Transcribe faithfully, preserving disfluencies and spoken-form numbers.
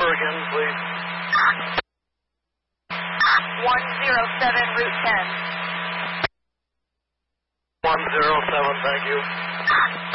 number again, please. one zero seven, Route ten. one zero seven, thank you.